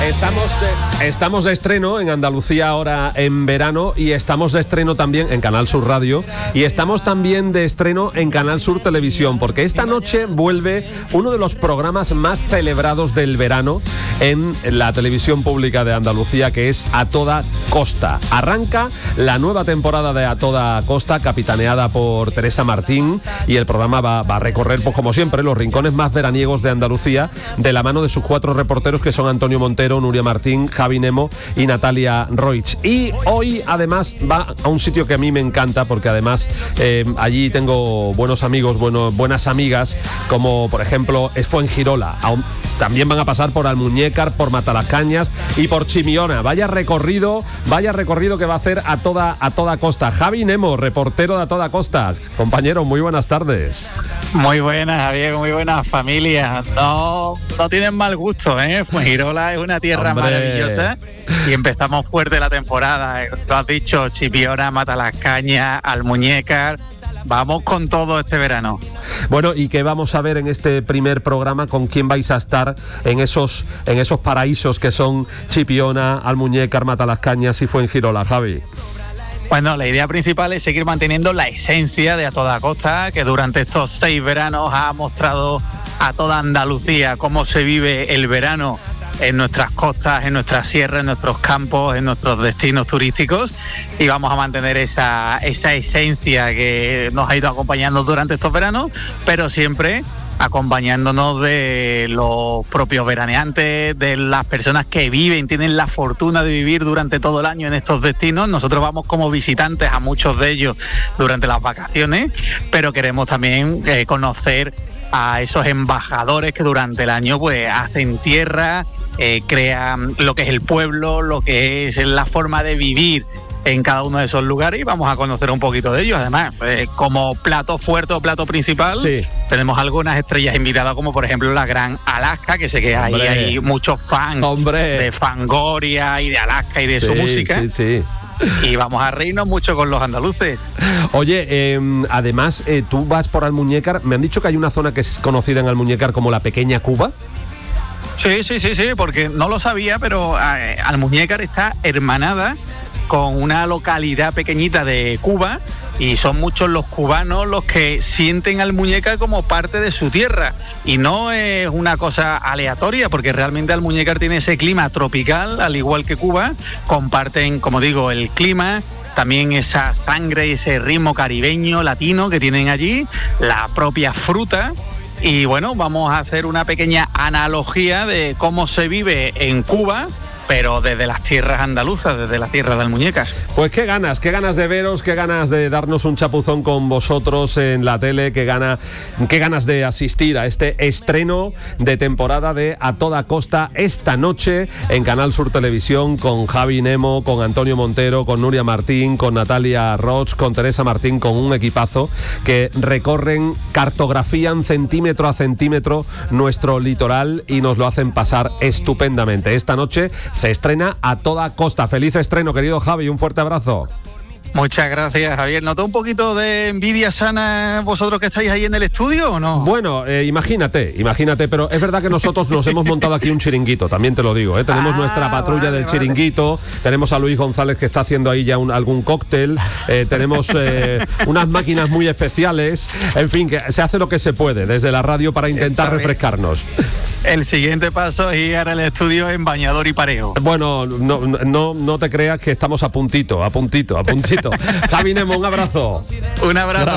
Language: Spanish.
Estamos de estreno en Andalucía ahora en verano y estamos de estreno también en Canal Sur Radio y estamos también de estreno en Canal Sur Televisión, porque esta noche vuelve uno de los programas más celebrados del verano en la televisión pública de Andalucía, que es A Toda Costa. Arranca la nueva temporada de A Toda Costa, capitaneada por Teresa Martín, y el programa va a recorrer, pues como siempre, los rincones más veraniegos de Andalucía, de la mano de sus 4 reporteros, que son Antonio Montero, Nuria Martín, Javi Nemo y Natalia Roig. Y hoy además va a un sitio que a mí me encanta, porque además allí tengo buenos amigos, buenas amigas, como por ejemplo es Fuengirola. También van a pasar por Almuñécar, por Matalascañas y por Chimiona. Vaya recorrido que va a hacer a toda costa. Javi Nemo, reportero de A Toda Costa. Compañero, muy buenas tardes. Muy buenas, Javier, muy buenas familias. No tienen mal gusto, ¿eh? Fuengirola es una tierra maravillosa y empezamos fuerte la temporada. Lo has dicho, Chimiona, Matalascañas, Almuñécar. Vamos con todo este verano. Bueno, ¿y qué vamos a ver en este primer programa? ¿Con quién vais a estar en esos paraísos que son Chipiona, Almuñécar, Matalascañas y Fuengirola, Javi? Bueno, la idea principal es seguir manteniendo la esencia de A Toda Costa, que durante estos 6 veranos ha mostrado a toda Andalucía cómo se vive el verano en nuestras costas, en nuestras sierras, en nuestros campos, en nuestros destinos turísticos, y vamos a mantener esa esencia que nos ha ido acompañando durante estos veranos, pero siempre acompañándonos de los propios veraneantes, de las personas que tienen la fortuna de vivir durante todo el año en estos destinos. Nosotros vamos como visitantes a muchos de ellos durante las vacaciones, pero queremos también conocer a esos embajadores que durante el año pues hacen tierra, crean lo que es el pueblo, lo que es la forma de vivir en cada uno de esos lugares, y vamos a conocer un poquito de ellos. Además, como plato fuerte o plato principal, tenemos algunas estrellas invitadas, como por ejemplo la Gran Alaska, que sé que hay muchos fans de Fangoria y de Alaska y de su música. Sí. Y vamos a reírnos mucho con los andaluces. Oye, además, tú vas por Almuñécar. Me han dicho que hay una zona que es conocida en Almuñécar como la Pequeña Cuba. Sí, porque no lo sabía, pero Almuñécar está hermanada con una localidad pequeñita de Cuba, y son muchos los cubanos los que sienten Almuñécar como parte de su tierra, y no es una cosa aleatoria, porque realmente Almuñécar tiene ese clima tropical, al igual que Cuba. Comparten, como digo, el clima, también esa sangre y ese ritmo caribeño, latino que tienen allí, la propia fruta. Y bueno, vamos a hacer una pequeña analogía de cómo se vive en Cuba, pero desde las tierras andaluzas, desde las tierras de Almuñécar. Pues qué ganas de veros, qué ganas de darnos un chapuzón con vosotros en la tele, qué ganas de asistir a este estreno de temporada de A Toda Costa esta noche en Canal Sur Televisión, con Javi Nemo, con Antonio Montero, con Nuria Martín, con Natalia Roig, con Teresa Martín, con un equipazo que recorren, cartografían centímetro a centímetro nuestro litoral y nos lo hacen pasar estupendamente. Esta noche se estrena A Toda Costa. Feliz estreno, querido Javi, un fuerte abrazo. Muchas gracias, Javier. ¿Notó un poquito de envidia sana vosotros que estáis ahí en el estudio o no? Bueno, imagínate, pero es verdad que nosotros nos hemos montado aquí un chiringuito, también te lo digo, ¿eh? Tenemos nuestra patrulla del chiringuito, tenemos a Luis González que está haciendo ahí ya algún cóctel, tenemos unas máquinas muy especiales, en fin, que se hace lo que se puede desde la radio para intentar refrescarnos. El siguiente paso es ir al estudio en bañador y pareo. Bueno, no te creas que estamos a puntito. Javi Nemo, un abrazo. Un abrazo.